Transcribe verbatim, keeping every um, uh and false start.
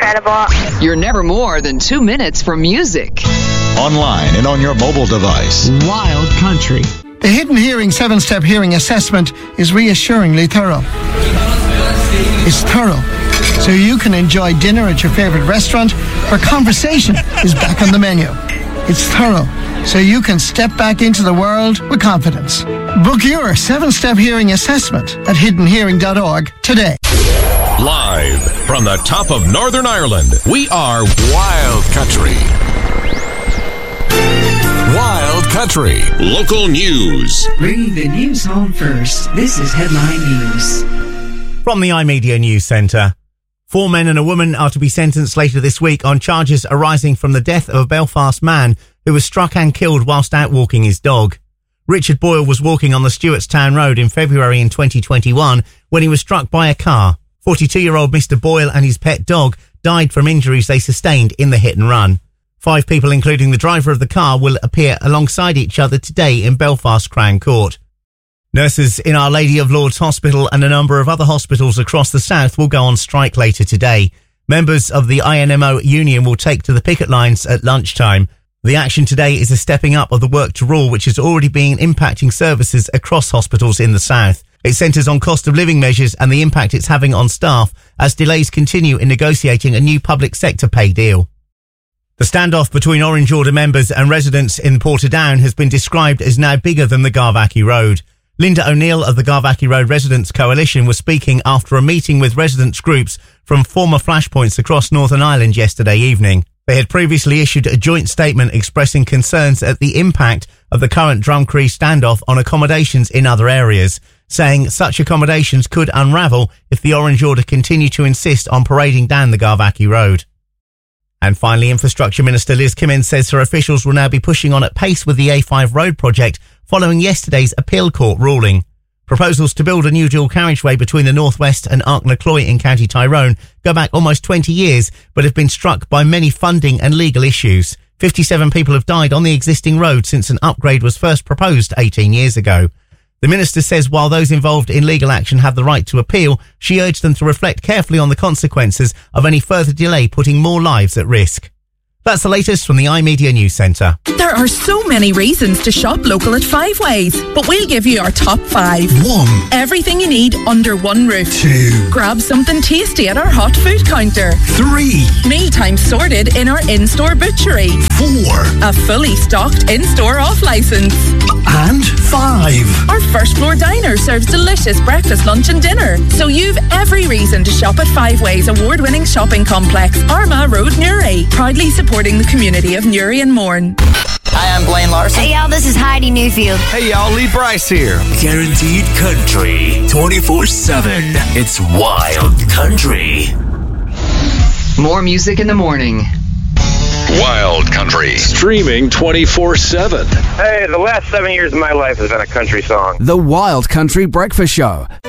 incredible. You're never more than two minutes from music. Online and on your mobile device. Wild Country. The Hidden Hearing seven-step hearing assessment is reassuringly thorough. It's thorough, so you can enjoy dinner at your favorite restaurant where conversation is back on the menu. It's thorough, so you can step back into the world with confidence. Book your seven-step hearing assessment at hidden hearing dot org today. Live from the top of Northern Ireland, we are Wild Country. Wild Country. Local news. Bringing the news home first. This is Headline News. From the iMedia News Centre. Four men and a woman are to be sentenced later this week on charges arising from the death of a Belfast man who was struck and killed whilst out walking his dog. Richard Boyle was walking on the Stewartstown Road in February in twenty twenty-one when he was struck by a car. forty-two-year-old Mister Boyle and his pet dog died from injuries they sustained in the hit and run. Five people, including the driver of the car, will appear alongside each other today in Belfast Crown Court. Nurses in Our Lady of Lourdes Hospital and a number of other hospitals across the south will go on strike later today. Members of the I N M O union will take to the picket lines at lunchtime. The action today is a stepping up of the work to rule, which has already been impacting services across hospitals in the south. It centres on cost of living measures and the impact it's having on staff as delays continue in negotiating a new public sector pay deal. The standoff between Orange Order members and residents in Portadown has been described as now bigger than the Garvackie Road. Linda O'Neill of the Garvackie Road Residents Coalition was speaking after a meeting with residents groups from former flashpoints across Northern Ireland yesterday evening. They had previously issued a joint statement expressing concerns at the impact of the current Drumcree standoff on accommodations in other areas, saying such accommodations could unravel if the Orange Order continue to insist on parading down the Garvackie Road. And finally, Infrastructure Minister Liz Kimmins says her officials will now be pushing on at pace with the A five road project following yesterday's appeal court ruling. Proposals to build a new dual carriageway between the North West and Arknacloy in County Tyrone go back almost twenty years, but have been struck by many funding and legal issues. fifty-seven people have died on the existing road since an upgrade was first proposed eighteen years ago. The minister says while those involved in legal action have the right to appeal, she urged them to reflect carefully on the consequences of any further delay putting more lives at risk. That's the latest from the iMedia News Centre. There are so many reasons to shop local at Five Ways, but we'll give you our top five. One. Everything you need under one roof. Two. Grab something tasty at our hot food counter. Three. Mealtime sorted in our in-store butchery. Four. A fully stocked in-store off-licence. And five. Our first floor diner serves delicious breakfast, lunch and dinner. So you've every reason to shop at Five Ways award-winning shopping complex, Armagh Road, Newry. Proudly supporting the community of Newry and Mourne. Hi, I'm Blaine Larson. Hey y'all, this is Heidi Newfield. Hey y'all, Lee Bryce here. Guaranteed country, twenty-four seven. It's Wild Country. More music in the morning. Wild Country. Streaming twenty-four seven. Hey, the last seven years of my life has been a country song. The Wild Country Breakfast Show.